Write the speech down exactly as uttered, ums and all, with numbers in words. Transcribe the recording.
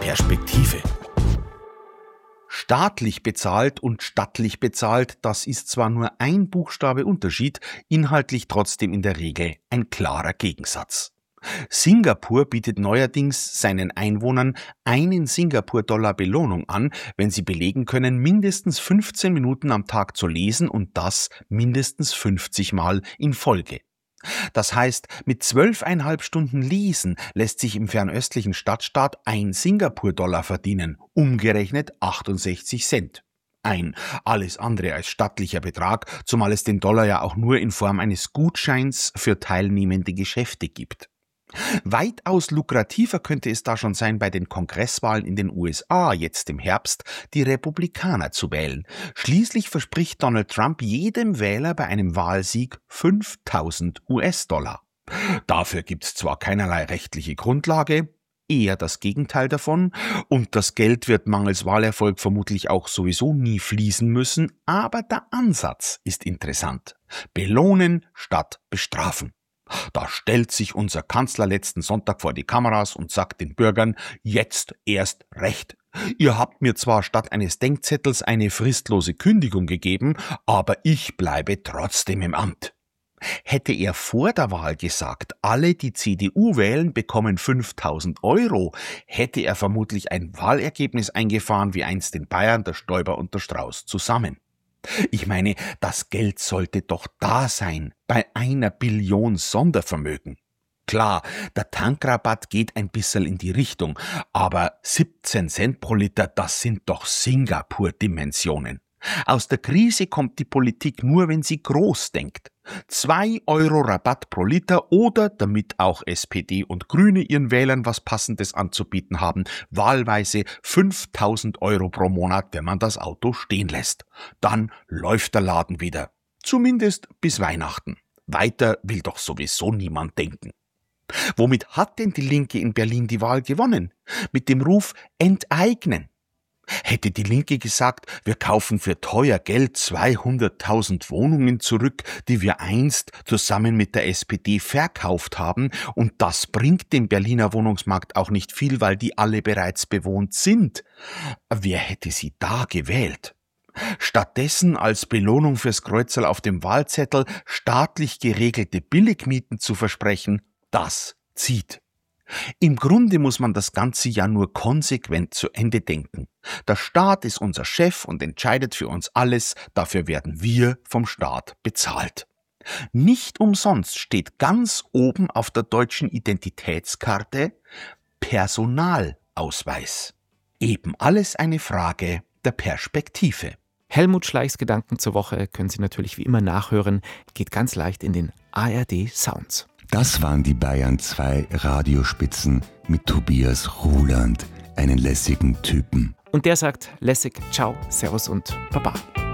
Perspektive. Staatlich bezahlt und stattlich bezahlt, das ist zwar nur ein Buchstabe Unterschied, inhaltlich trotzdem in der Regel ein klarer Gegensatz. Singapur bietet neuerdings seinen Einwohnern einen Singapur-Dollar Belohnung an, wenn sie belegen können, mindestens fünfzehn Minuten am Tag zu lesen und das mindestens fünfzig Mal in Folge. Das heißt, mit zwölfeinhalb Stunden Lesen lässt sich im fernöstlichen Stadtstaat ein Singapur-Dollar verdienen, umgerechnet achtundsechzig Cent. Ein alles andere als stattlicher Betrag, zumal es den Dollar ja auch nur in Form eines Gutscheins für teilnehmende Geschäfte gibt. Weitaus lukrativer könnte es da schon sein, bei den Kongresswahlen in den U S A jetzt im Herbst die Republikaner zu wählen. Schließlich verspricht Donald Trump jedem Wähler bei einem Wahlsieg fünftausend US-Dollar. Dafür gibt's zwar keinerlei rechtliche Grundlage, eher das Gegenteil davon, und das Geld wird mangels Wahlerfolg vermutlich auch sowieso nie fließen müssen, aber der Ansatz ist interessant. Belohnen statt bestrafen. Da stellt sich unser Kanzler letzten Sonntag vor die Kameras und sagt den Bürgern, jetzt erst recht. Ihr habt mir zwar statt eines Denkzettels eine fristlose Kündigung gegeben, aber ich bleibe trotzdem im Amt. Hätte er vor der Wahl gesagt, alle, die C D U wählen, bekommen fünftausend Euro, hätte er vermutlich ein Wahlergebnis eingefahren wie einst in Bayern der Stoiber und der Strauß zusammen. Ich meine, das Geld sollte doch da sein, bei einer Billion Sondervermögen. Klar, der Tankrabatt geht ein bisschen in die Richtung, aber siebzehn Cent pro Liter, das sind doch Singapur-Dimensionen. Aus der Krise kommt die Politik nur, wenn sie groß denkt. Zwei Euro Rabatt pro Liter oder, damit auch S P D und Grüne ihren Wählern was Passendes anzubieten haben, wahlweise fünftausend Euro pro Monat, wenn man das Auto stehen lässt. Dann läuft der Laden wieder. Zumindest bis Weihnachten. Weiter will doch sowieso niemand denken. Womit hat denn die Linke in Berlin die Wahl gewonnen? Mit dem Ruf Enteignen. Hätte die Linke gesagt, wir kaufen für teuer Geld zweihunderttausend Wohnungen zurück, die wir einst zusammen mit der S P D verkauft haben, und das bringt dem Berliner Wohnungsmarkt auch nicht viel, weil die alle bereits bewohnt sind. Wer hätte sie da gewählt? Stattdessen als Belohnung fürs Kreuzerl auf dem Wahlzettel staatlich geregelte Billigmieten zu versprechen, das zieht. Im Grunde muss man das Ganze ja nur konsequent zu Ende denken. Der Staat ist unser Chef und entscheidet für uns alles, dafür werden wir vom Staat bezahlt. Nicht umsonst steht ganz oben auf der deutschen Identitätskarte Personalausweis. Eben alles eine Frage der Perspektive. Helmut Schleichs Gedanken zur Woche können Sie natürlich wie immer nachhören. Geht ganz leicht in den A R D Sounds. Das waren die Bayern zwei Radiospitzen mit Tobias Ruland, einen lässigen Typen. Und der sagt lässig, ciao, servus und baba.